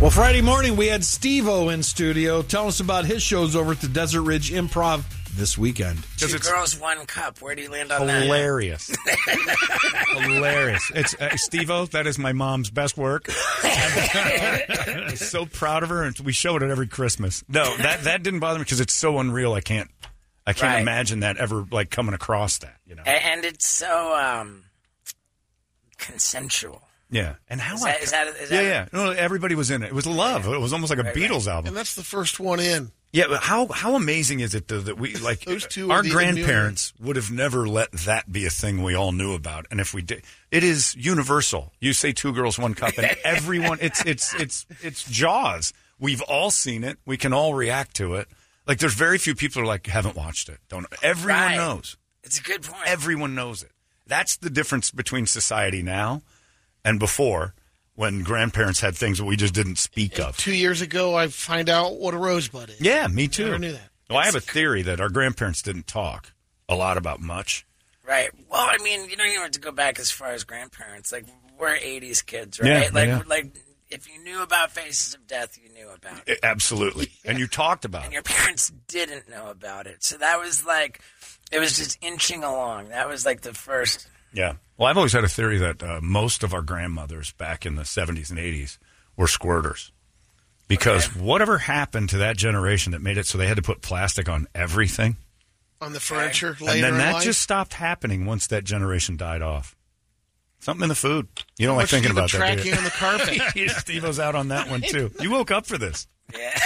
Well, Friday morning we had Steve-O in studio telling us about his shows over at the Desert Ridge Improv this weekend. Two girls, one cup. Where do you land on that? Hilarious. Hilarious. It's Steve-O, that is my mom's best work. I'm so proud of her, and we show it at every Christmas. No, that didn't bother me because it's so unreal. I can't imagine that ever like coming across that. You know, and it's so consensual. Yeah, and how is that yeah. No, everybody was in it. It was love. It was almost like a Beatles album. And that's the first one in. Yeah, but how amazing is it though that we like those two? Our grandparents would have never let that be a thing we all knew about, and if we did, it is universal. You say two girls, one cup, and everyone. It's Jaws. We've all seen it. We can all react to it. Like there's very few people who are like haven't watched it. Don't everyone knows? It's a good point. Everyone knows it. That's the difference between society now and before, when grandparents had things that we just didn't speak of. 2 years ago, I find out what a rosebud is. Yeah, me too. I never knew that. Well, I have a theory that our grandparents didn't talk a lot about much. Right. Well, I mean, you don't even have to go back as far as grandparents. Like, we're 80s kids, right? Yeah, like if you knew about Faces of Death, you knew about it. Absolutely. And you talked about and it. Your parents didn't know about it. So that was like, it was just inching along. That was like the first... Yeah. Well, I've always had a theory that most of our grandmothers back in the 70s and 80s were squirters. Because whatever happened to that generation that made it so they had to put plastic on everything? On the furniture later and then in that life? just stopped happening once that generation died off. Something in the food. You don't like thinking about that, do tracking you? on the carpet. Steve-O's out on that one, too. You woke up for this. Yeah.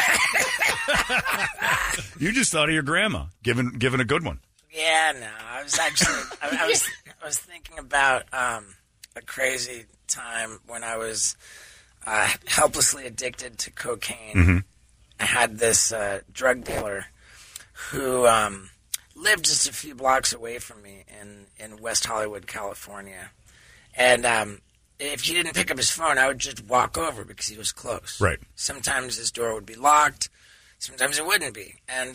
You just thought of your grandma, giving a good one. Yeah, no. I was actually I was thinking about a crazy time when I was helplessly addicted to cocaine. Mm-hmm. I had this drug dealer who lived just a few blocks away from me in West Hollywood, California. And if he didn't pick up his phone, I would just walk over because he was close. Right. Sometimes his door would be locked. Sometimes it wouldn't be. And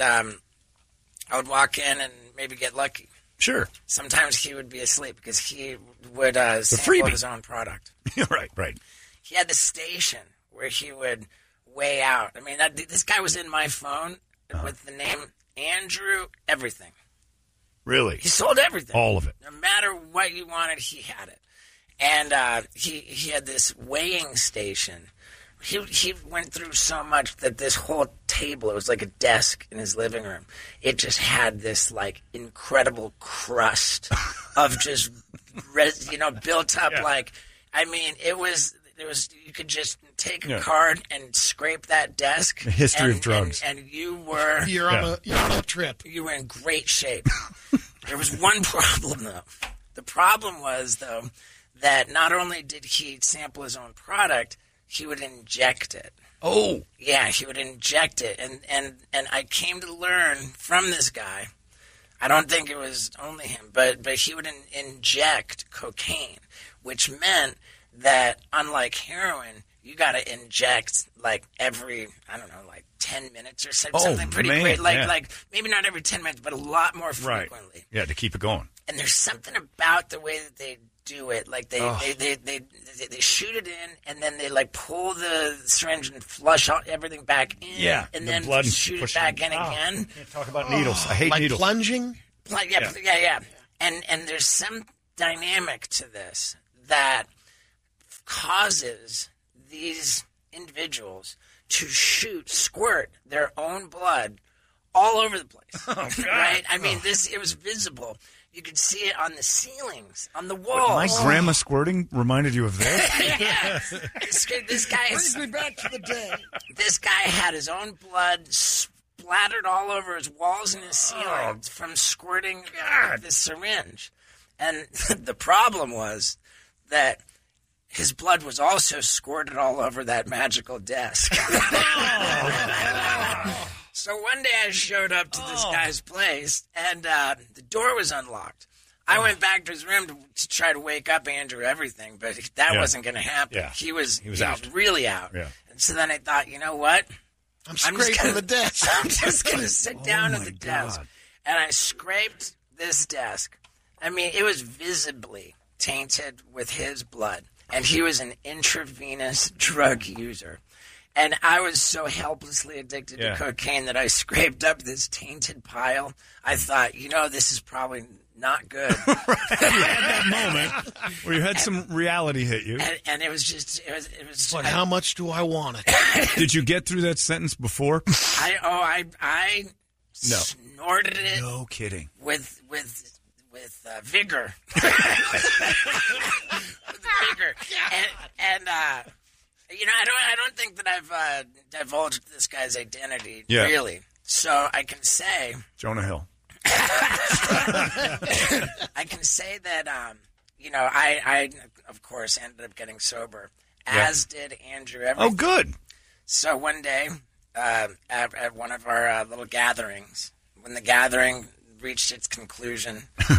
I would walk in and maybe get lucky. Sure. Sometimes he would be asleep because he would sample freebie. his own product. Right. He had this station where he would weigh out. I mean, this guy was in my phone with the name Andrew Everything. Really? He sold everything. All of it. No matter what you wanted, he had it. And he had this weighing station. He went through so much that this whole table, it was like a desk in his living room. It just had this like incredible crust of just, built up like, I mean, it was, you could just take a card and scrape that desk. The history of drugs. And you were... You're on a trip. You were in great shape. There was one problem, though. The problem was, though, that not only did he sample his own product, he would inject it. Oh. Yeah, he would inject it. And I came to learn from this guy, I don't think it was only him, but he would inject cocaine, which meant that unlike heroin, you got to inject like every, I don't know, like 10 minutes or something pretty great. Like maybe not every 10 minutes, but a lot more frequently. Right. Yeah, to keep it going. And there's something about the way that they do it. Like they shoot it in, and then they like pull the syringe and flush everything back in. Yeah, and the then blood shoot it back in again. Can't talk about needles. I hate like needles. Plunging? Yeah. And there's some dynamic to this that causes these individuals to squirt their own blood all over the place. Oh, God. Right? I mean, it was visible. You could see it on the ceilings, on the walls. My grandma squirting reminded you of this? Yes. This guy Brings me back to the day. This guy had his own blood splattered all over his walls and his ceiling from squirting the syringe. And the problem was that his blood was also squirted all over that magical desk. So one day I showed up to this guy's place, and the door was unlocked. I went back to his room to try to wake up Andrew Everything, but that wasn't going to happen. Yeah. He was out. really out. Yeah. And so then I thought, you know what? I'm scraping the desk. I'm just going to sit down at my the desk. God. And I scraped this desk. I mean, it was visibly tainted with his blood. And he was an intravenous drug user. And I was so helplessly addicted to cocaine that I scraped up this tainted pile. I thought, this is probably not good. You had that moment where you had some reality hit you. And it was just, it was. But how much do I want it? Did you get through that sentence before? I snorted it. No kidding. With vigor. With vigor. And I don't think that I've divulged this guy's identity, really. So I can say... Jonah Hill. I can say that, I, of course, ended up getting sober, as did Andrew Everything. Oh, good. So one day, at one of our little gatherings, when the gathering reached its conclusion,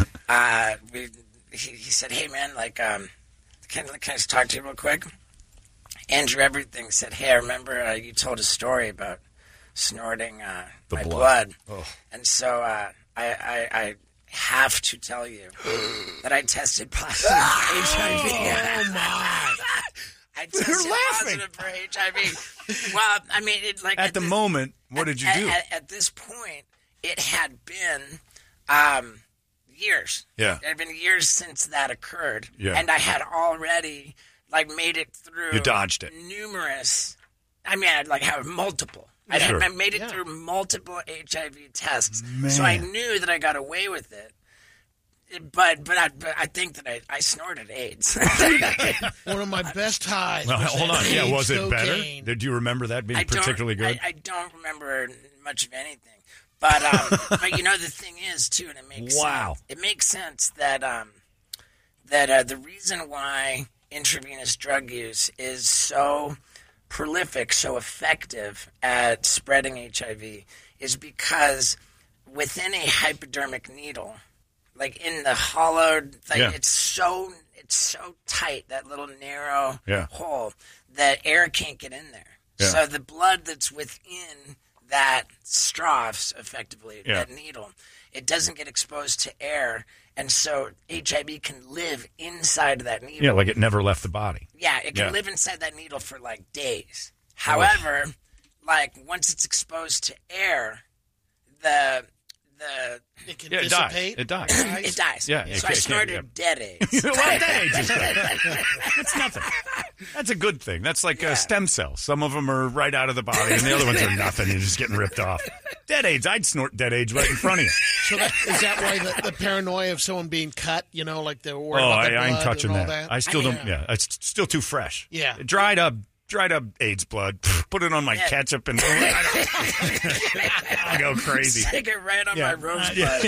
he said, "Hey, man, can I just talk to you real quick?" Andrew Everything said, "Hey, I remember you told a story about snorting my blood." Oh. And so I have to tell you that I tested positive for HIV. Oh, my. I tested positive for HIV. Well, I mean, at the moment, what did you do? At this point, it had been years. Yeah. It had been years since that occurred. Yeah. And I had already made it through. You dodged it. Numerous. I mean, I'd have multiple. Sure. I made it through multiple HIV tests. Man. So I knew that I got away with it. But I think that I snorted AIDS. One of my best highs. Well, hold on. Yeah, was it cocaine. better? Did you remember that being particularly good? I don't remember much of anything. But the thing is too, and it makes sense that the reason why intravenous drug use is so prolific, so effective at spreading HIV is because within a hypodermic needle, in the hollowed thing, it's so tight, that little narrow hole, that air can't get in there. Yeah. So the blood that's within that straw, effectively, that needle, it doesn't get exposed to air, and so HIV can live inside that needle. Yeah, like it never left the body. Yeah, it can live inside that needle for days. However, once it's exposed to air, it can dissipate. It dies. It dies. Yeah. So I snorted dead AIDS. Well, dead AIDS is good. That's nothing. That's a good thing. That's like stem cells. Some of them are right out of the body, and the other ones are nothing. You're just getting ripped off. Dead AIDS. I'd snort dead AIDS right in front of you. So is that why the paranoia of someone being cut? They're worried about the blood I ain't touching and all that. I still don't. Yeah, it's still too fresh. Yeah, dried up AIDS blood. Put it on my ketchup and I'll go crazy. Stick it right on my rosebud.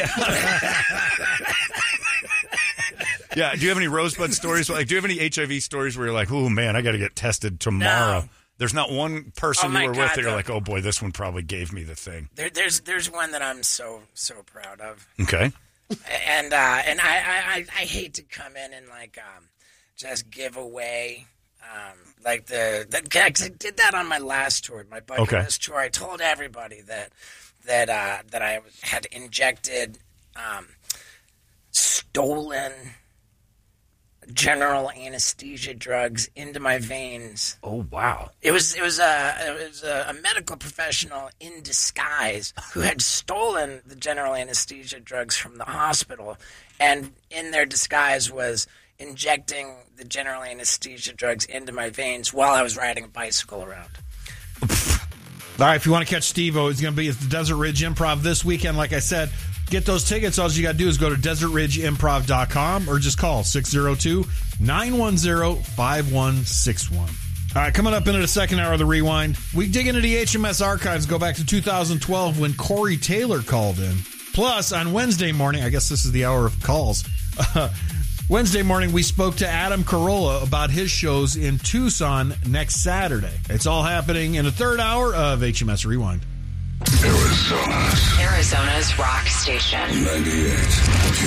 Yeah. Do you have any rosebud stories? Do you have any HIV stories where you're like, oh man, I got to get tested tomorrow? No. There's not one person you were with that you're like, oh boy, this one probably gave me the thing. There's one that I'm so proud of. Okay. And I hate to come in and just give away. I did that on my last tour, my bucket list tour. I told everybody that I had injected stolen general anesthesia drugs into my veins. Oh wow! It was a medical professional in disguise who had stolen the general anesthesia drugs from the hospital, and in their disguise was injecting the general anesthesia drugs into my veins while I was riding a bicycle around. All right, if you want to catch Steve-O, he's going to be at the Desert Ridge Improv this weekend. Like I said, get those tickets. All you got to do is go to desertridgeimprov.com or just call 602-910-5161. All right, coming up into the second hour of the Rewind, we dig into the HMS archives, go back to 2012 when Corey Taylor called in. Plus, on Wednesday morning, I guess this is the hour of calls, Wednesday morning, we spoke to Adam Carolla about his shows in Tucson next Saturday. It's all happening in the third hour of HMS Rewind. Arizona's rock station. 98.